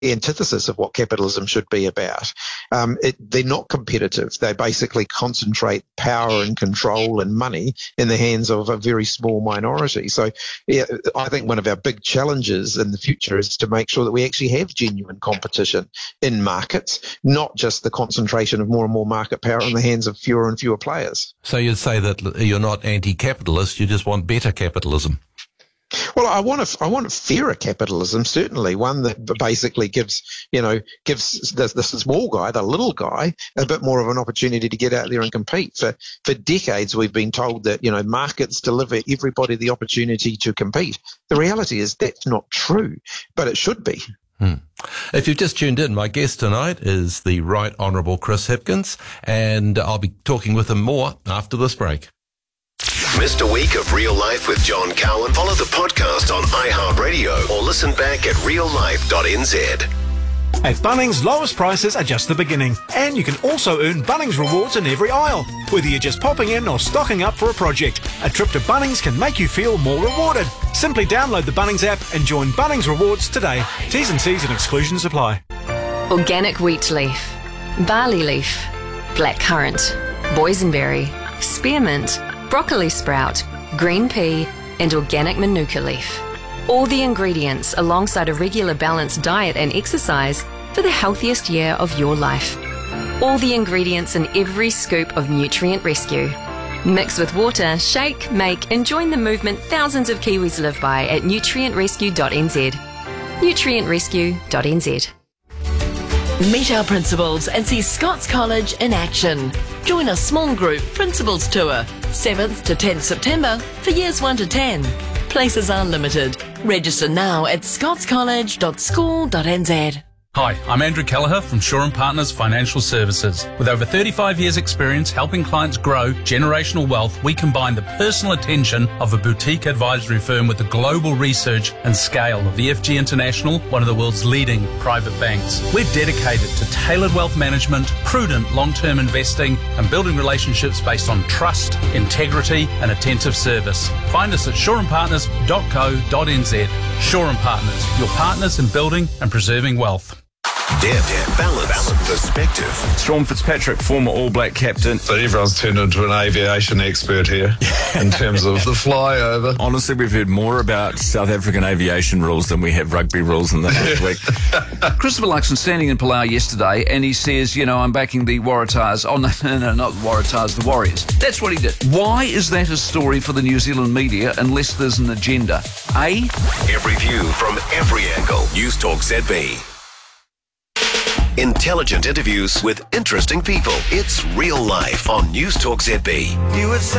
antithesis of what capitalism should be about. They're not competitive. They basically concentrate power and control and money in the hands of a very small minority. So I think one of our big challenges in the future is to make sure that we actually have genuine competition in markets, not just the concentration of more and more market power in the hands of fewer and fewer players. So you'd say that you're not anti-capitalist, you just want better capitalism. Well, I want a fairer capitalism, certainly, one that basically gives the small guy, the little guy, a bit more of an opportunity to get out there and compete. For decades, we've been told that, markets deliver everybody the opportunity to compete. The reality is that's not true, but it should be. If you've just tuned in, my guest tonight is the Right Honourable Chris Hipkins, and I'll be talking with him more after this break. Missed a week of Real Life with John Cowan? Follow the podcast on iHeartRadio or listen back at reallife.nz. At Bunnings, lowest prices are just the beginning. And you can also earn Bunnings rewards in every aisle. Whether you're just popping in or stocking up for a project, a trip to Bunnings can make you feel more rewarded. Simply download the Bunnings app and join Bunnings Rewards today. T's and C's and exclusions apply. Organic wheat leaf, barley leaf, blackcurrant, boysenberry, spearmint, broccoli sprout, green pea, and organic manuka leaf. All the ingredients alongside a regular balanced diet and exercise for the healthiest year of your life. All the ingredients in every scoop of Nutrient Rescue. Mix with water, shake, make, and join the movement thousands of Kiwis live by at nutrientrescue.nz. nutrientrescue.nz. Meet our principals and see Scots College in action. Join a small group principals tour, 7th to 10th September for years 1 to 10. Places are limited. Register now at scotscollege.school.nz. Hi, I'm Andrew Kelleher from Shaw & Partners Financial Services. With over 35 years' experience helping clients grow generational wealth, we combine the personal attention of a boutique advisory firm with the global research and scale of EFG International, one of the world's leading private banks. We're dedicated to tailored wealth management, prudent long-term investing, and building relationships based on trust, integrity, and attentive service. Find us at shawandpartners.co.nz. Shaw & Partners, your partners in building and preserving wealth. Depth, balance, perspective. Sean Fitzpatrick, former All Black captain. So everyone's turned into an aviation expert here in terms of the flyover. Honestly, we've heard more about South African aviation rules than we have rugby rules in the last week. Christopher Luxon standing in Palau yesterday, and he says, I'm backing the Waratahs. Oh, no, not the Waratahs, the Warriors. That's what he did. Why is that a story for the New Zealand media unless there's an agenda? A? Every view from every angle. News Talk ZB. Intelligent interviews with interesting people. It's Real Life on News Talk ZB.